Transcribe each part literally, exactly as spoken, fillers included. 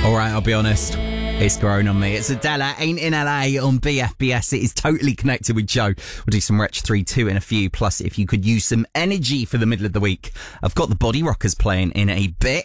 Alright, I'll be honest. It's grown on me. It's Adela, Ain't in L A on B F B S. It is totally connected with Joe. We'll do some Wretch three two in a few. Plus, if you could use some energy for the middle of the week, I've got the Body Rockers playing in a bit.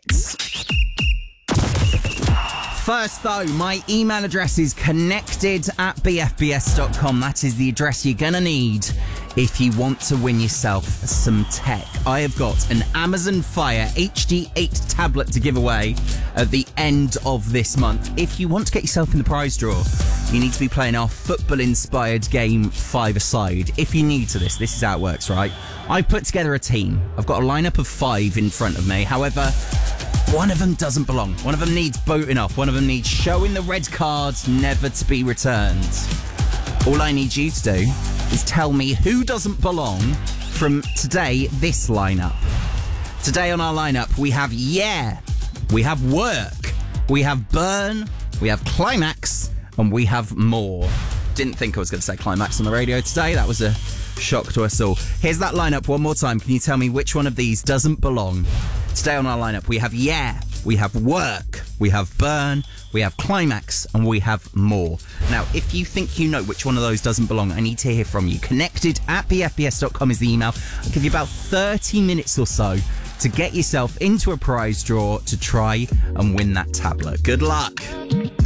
First, though, my email address is connected at b f b s dot com. That is the address you're going to need if you want to win yourself some tech. I have got an Amazon Fire H D eight tablet to give away at the end of this month. If you want to get yourself in the prize draw, you need to be playing our football-inspired game five-a-side. If you're new to this, this is how it works, right? I've put together a team. I've got a lineup of five in front of me. However, one of them doesn't belong. One of them needs boating off. One of them needs showing the red cards, never to be returned. All I need you to do is tell me who doesn't belong from today, this lineup. Today on our lineup, we have Yeah, we have Work, we have Burn, we have Climax, and we have More. Didn't think I was going to say Climax on the radio today. That was a shock to us all. Here's that lineup one more time. Can you tell me which one of these doesn't belong? Today on our lineup, we have Yeah, we have Work, we have Burn, we have Climax, and we have More. Now, if you think you know which one of those doesn't belong, I need to hear from you. Connected at b f b s dot com is the email. I'll give you about thirty minutes or so to get yourself into a prize draw to try and win that tablet. Good luck.